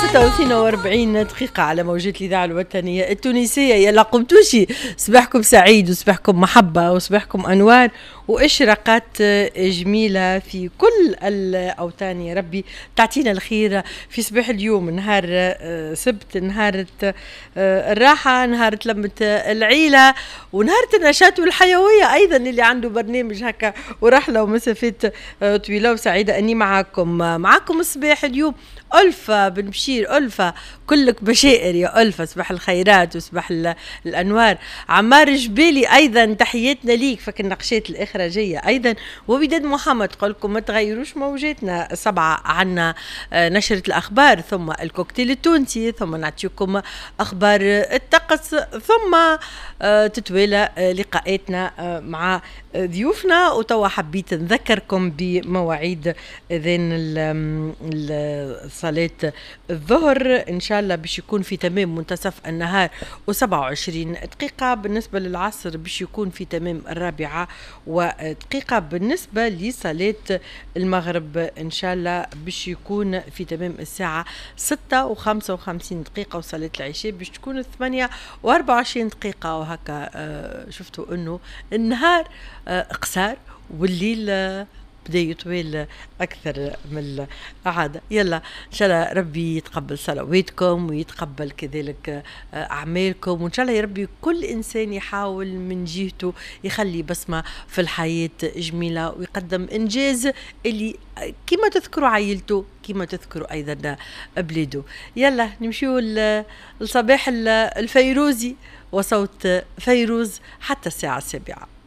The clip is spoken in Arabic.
46 دقيقة على موجات الإذاعة الوطنية التونسية. يلا قمتوشي، صباحكم سعيد وصباحكم محبة وصباحكم أنوار وإشراقات جميلة في كل الأوطان. يا ربي تعطينا الخير في صباح اليوم، نهار سبت، نهار الراحة، نهار لمة العيلة، ونهار النشاط والحيوية أيضا اللي عنده برنامج هكا ورحلة ومسافات طويلة. وسعيدة أني معاكم الصباح اليوم. ألفة بن بشير، ألفة كلك بشائر يا ألفة، صباح الخيرات وصباح الأنوار. عمار جبالي أيضا تحياتنا ليك، فك النقشات الإخراجية أيضا. وبداد محمد قولكم ما تغيروش موجاتنا 7 عنا نشرة الأخبار، ثم الكوكتيل التونسي، ثم نعطيكم أخبار الطقس، ثم تتوالى لقاءاتنا مع ضيوفنا. وتوا حبيت نذكركم بمواعيد اذان صلاة الظهر ان شاء الله باش يكون في تمام منتصف النهار و27 دقيقة. بالنسبة للعصر باش يكون في تمام 4 دقائق. بالنسبة لصلاة المغرب ان شاء الله باش يكون في تمام الساعة 6:55 دقيقة. وصلاة العشاء باش تكون 8:24 دقيقة. وهكا شفتوا انه النهار قصار والليل بدا يطويل أكثر من العادة. يلا إن شاء الله ربي يتقبل صلواتكم ويتقبل كذلك أعمالكم، وإن شاء الله يا ربي كل إنسان يحاول من جهته يخلي بصمة في الحياة جميلة ويقدم إنجاز اللي كما تذكروا عائلته كما تذكروا أيضا بلاده. يلا نمشيو الصباح الفيروزي وصوت فيروز حتى الساعة 7.